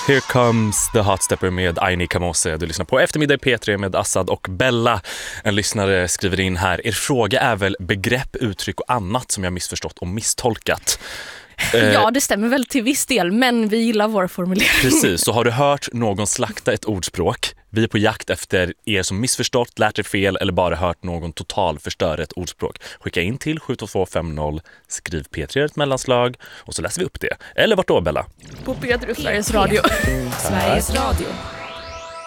Here comes the hot stepper med Aini Kamose. Du lyssnar på Eftermiddag i P3 med Assad och Bella. En lyssnare skriver in här: er fråga är väl begrepp, uttryck och annat som jag missförstått och misstolkat. Ja, det stämmer väl till viss del, men vi gillar vår formulering. Precis, så har du hört någon slakta ett ordspråk? Vi är på jakt efter er som missförstått, lärt er fel eller bara hört någon total förstöra ett ordspråk. Skicka in till 72250, skriv P3 ett mellanslag och så läser vi upp det. Eller vart då, Bella? På P3 Sveriges Radio. Sveriges Radio.